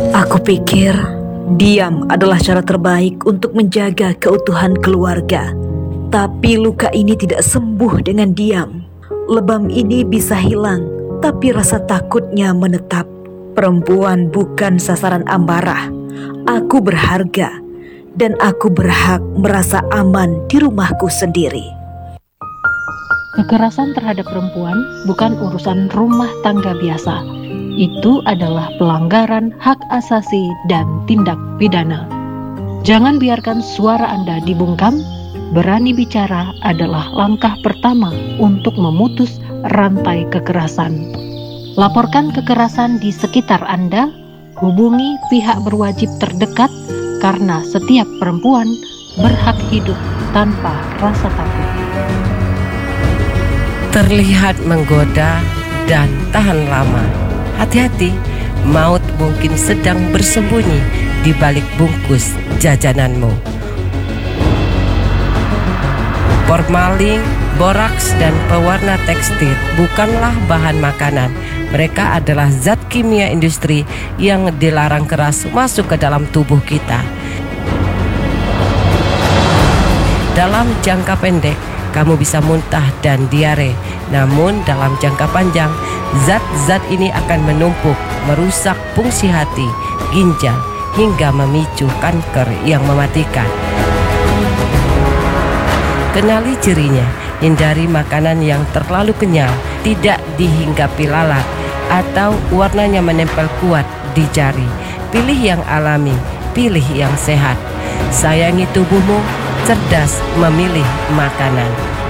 Aku pikir diam adalah cara terbaik untuk menjaga keutuhan keluarga. Tapi luka ini tidak sembuh dengan diam. Lebam ini bisa hilang, tapi rasa takutnya menetap. Perempuan bukan sasaran amarah. Aku berharga, dan aku berhak merasa aman di rumahku sendiri. Kekerasan terhadap perempuan bukan urusan rumah tangga biasa. Itu adalah pelanggaran hak asasi dan tindak pidana. Jangan biarkan suara Anda dibungkam. Berani bicara adalah langkah pertama untuk memutus rantai kekerasan. Laporkan kekerasan di sekitar Anda, hubungi pihak berwajib terdekat karena setiap perempuan berhak hidup tanpa rasa takut. Terlihat menggoda dan tahan lama. Hati-hati, maut mungkin sedang bersembunyi di balik bungkus jajananmu. Formalin, boraks, dan pewarna tekstil bukanlah bahan makanan. Mereka adalah zat kimia industri yang dilarang keras masuk ke dalam tubuh kita. Dalam jangka pendek, kamu bisa muntah dan diare. Namun dalam jangka panjang, zat-zat ini akan menumpuk, merusak fungsi hati, ginjal, hingga memicu kanker yang mematikan. Kenali cirinya, hindari makanan yang terlalu kenyal, tidak dihinggapi lalat, atau warnanya menempel kuat di jari. Pilih yang alami, pilih yang sehat. Sayangi tubuhmu, cerdas memilih makanan.